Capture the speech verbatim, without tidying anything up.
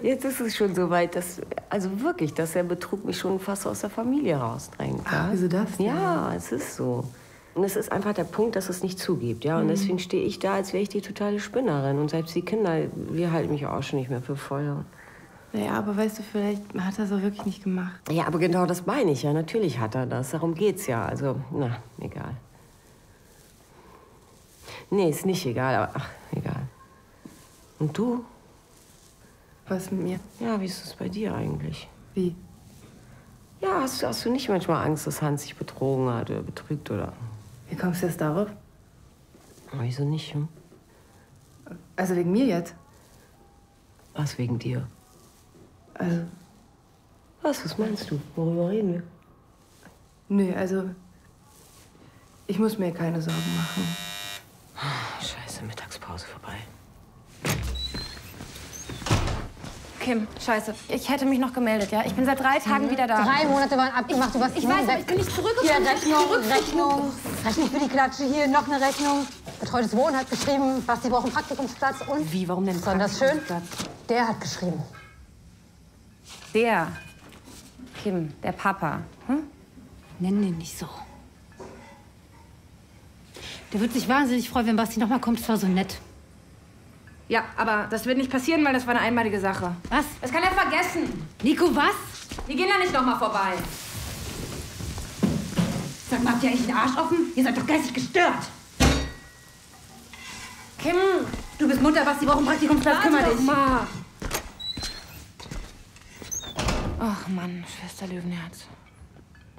Jetzt ist es schon so weit, dass, also wirklich, dass der Betrug mich schon fast aus der Familie rausdrängt. Ach, wieso das denn? Ja, es ist so. Und es ist einfach der Punkt, dass es nicht zugibt, ja. Und Mhm. deswegen stehe ich da, als wäre ich die totale Spinnerin. Und selbst die Kinder, wir halten mich auch schon nicht mehr für voll. Naja, aber weißt du, vielleicht hat er es auch wirklich nicht gemacht. Ja, aber genau das meine ich ja. Natürlich hat er das. Darum geht's ja. Also, na, egal. Nee, ist nicht egal, aber ach, egal. Und du? Was mit mir? Ja, wie ist es bei dir eigentlich? Wie? Ja, hast, hast du nicht manchmal Angst, dass Hans sich betrogen hat oder betrügt, oder? Wie kommst du jetzt darauf? Aber wieso nicht, hm? Also wegen mir jetzt? Was wegen dir? Also... Was, was meinst du? Worüber reden wir? Nö, also... Ich muss mir keine Sorgen machen. Scheiße, Mittagspause vorbei. Kim, scheiße. Ich hätte mich noch gemeldet, ja? Ich bin seit drei Tagen wieder da. Drei Monate waren abgemacht. Du warst Ich weiß, aber ich bin nicht zurückgekommen. Hier, Rechnung, Rechnung. Rechnung für die Klatsche. Hier, noch eine Rechnung. Betreutes Wohnen hat geschrieben, Basti braucht einen Praktikumsplatz. Und Wie, warum denn besonders schön, Praktikumsplatz? der hat geschrieben. Der. Kim, der Papa. Hm? Nenn den nicht so. Der wird sich wahnsinnig freuen, wenn Basti noch mal kommt. Das war so nett. Ja, aber das wird nicht passieren, weil das war eine einmalige Sache. Was? Das kann er vergessen. Nico, was? Wir gehen da nicht noch mal vorbei. Sag mal, habt ihr eigentlich den Arsch offen? Ihr seid doch geistig gestört. Kim, Du bist Mutter, Basti braucht einen Praktikumsplatz. Kümmer dich. mal. Ach Mann, Schwester Löwenherz.